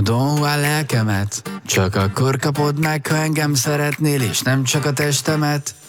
Don Juan lelkemet csak akkor kapod meg, ha engem szeretnél, és nem csak a testemet.